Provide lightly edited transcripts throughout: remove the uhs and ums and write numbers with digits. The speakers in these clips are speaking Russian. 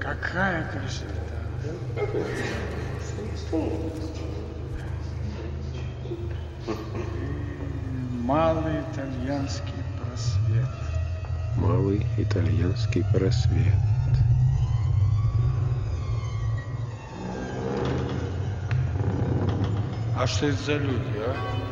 Какая красота! Малый итальянский просвет. Малый итальянский просвет. А что это за люди, а?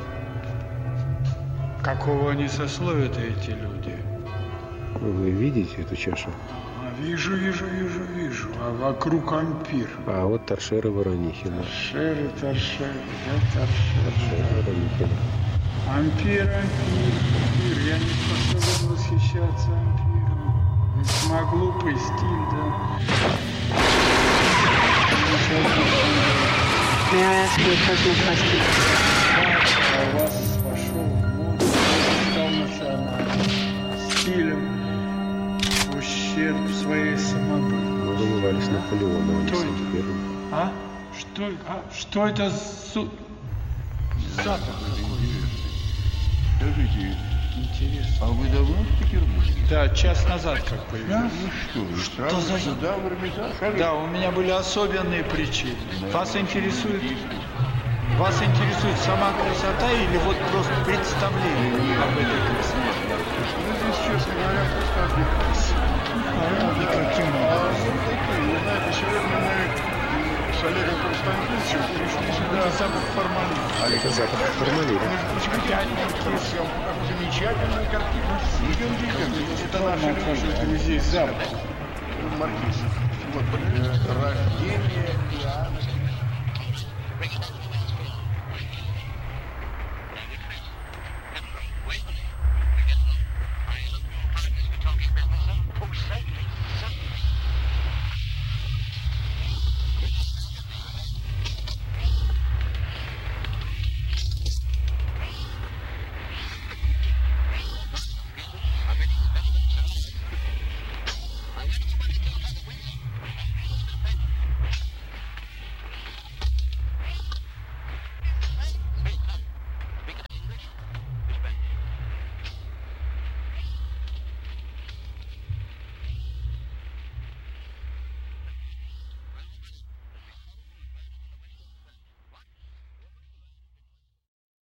Какого они сословия-то, эти люди? Вы видите эту чашу? Вижу. А вокруг ампир. А вот торшеры Воронихина. Торшеры, да, торшеры. Воронихина. Ампир. Я не способен восхищаться ампиром. Весьма глупый стиль, да. May I ask you a personal question? А у вас пошел в моду, стал национальным стилем в ущерб своей самобытности. Мы воевали с Наполеоном, а не Кто с это? Ампером. Что это запах такой? Скажите, Интересно. а вы давно в Петербурге? Да, час назад как Да? появился. Ну что, вы Что сразу за- сюда, в Эрмитаж? Да, у меня были особенные причины. Вас интересует сама красота или вот просто представление об этой красоте? Ну, здесь, честно говоря, просто отдыхать. Никаким А образом. вот такие, вы знаете, сегодня мы с Олегом Константиновичем пришли сюда. Это запах формалина. Это запах формалина. Между прочим, съемку, как замечательную картину. Идемте. Это наши люди. Здесь запах. Маркиз. Вот, рождение Иоанна.